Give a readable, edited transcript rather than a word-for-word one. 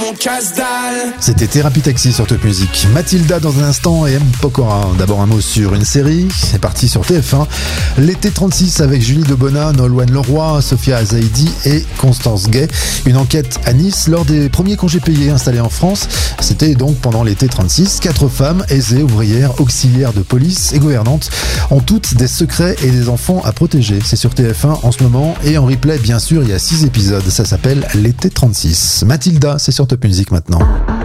mon casse-dalle. C'était Thérapie Taxi sur Top Music. Mathilda dans un instant et M. Pokora. D'abord un mot sur une série. C'est parti sur TF1. L'été 36 avec Julie Debona, Nolwenn Leroy, Sophia Azaidi et Constance Gay. Une enquête à Nice lors des premiers congés payés installés en France. C'était donc pendant l'été 36. 4 femmes aisées, ouvrières, auxiliaires de police et gouvernantes ont toutes des secrets et des enfants à protéger. C'est sur TF1 en ce moment et en replay bien sûr il y a 6 épisodes. Ça s'appelle l'été 36. Mathilda, c'est sur Top Music maintenant.